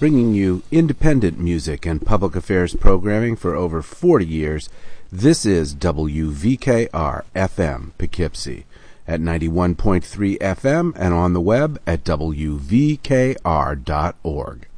bringing you independent music and public affairs programming for over 40 years. This is WVKR-FM Poughkeepsie at 91.3 FM and on the web at WVKR.org.